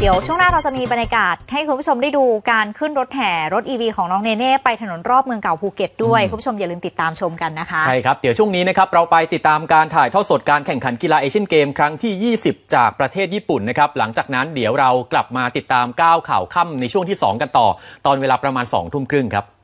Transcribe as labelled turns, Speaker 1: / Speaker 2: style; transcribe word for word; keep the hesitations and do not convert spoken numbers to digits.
Speaker 1: ดี๋ยวช่วงหน้าเราจะมีบรรยากาศให้คุณผู้ชมได้ดูการขึ้นรถแห่รถ อี วี ของน้องเนเน่ไปถนนรอบเมืองเก่าภูเก็ตด้วยคุณผู้ชมอย่าลืมติดตามชมกันนะคะ
Speaker 2: ใช่ครับเดี๋ยวช่วงนี้นะครับเราไปติดตามการถ่ายทอดสดการแข่งขันกีฬาเอเชียนเกมครั้งที่ยี่สิบจากประเทศญี่ปุ่นนะครับหลังจากนั้นเดี๋ยวเรากลับมาติดตามก้าวข่าวค่ำในช่วงที่สองกันต่อตอนเวลาประมาณสองทุ่มครึ่งครับ